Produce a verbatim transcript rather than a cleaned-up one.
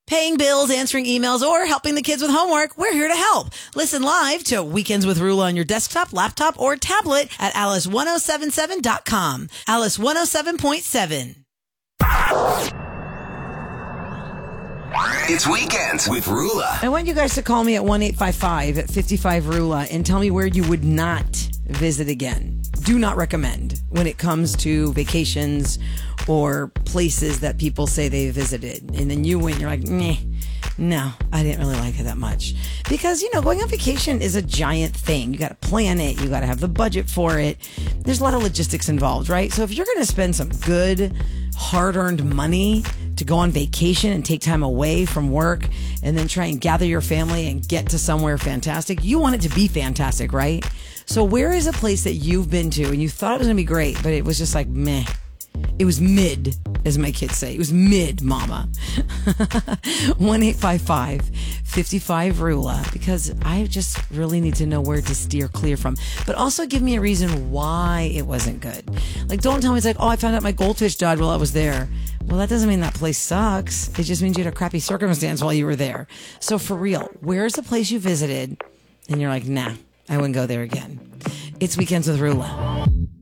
Paying bills, answering emails, or helping the kids with homework, we're here to help. Listen live to Weekends with Rula on your desktop, laptop, or tablet at alice ten seventy-seven dot com. Alice one oh seven point seven. It's Weekends with Rula. I want you guys to call me at one eight five five fifty-five Rula and tell me where you would not visit again. Do not recommend when it comes to vacations or places that people say they visited. And then you went, you're like, meh, no, I didn't really like it that much. Because, you know, going on vacation is a giant thing. You got to plan it. You got to have the budget for it. There's a lot of logistics involved, right? So if you're going to spend some good, hard-earned money to go on vacation and take time away from work and then try and gather your family and get to somewhere fantastic, you want it to be fantastic, right? So where is a place that you've been to and you thought it was going to be great, but it was just like, meh. It was mid, as my kids say. It was mid, mama. one eight five five fifty-five Rula, because I just really need to know where to steer clear from. But also give me a reason why it wasn't good. Like, don't tell me it's like, oh, I found out my goldfish died while I was there. Well, that doesn't mean that place sucks. It just means you had a crappy circumstance while you were there. So for real, where's the place you visited and you're like, nah, I wouldn't go there again? It's Weekends with Rula.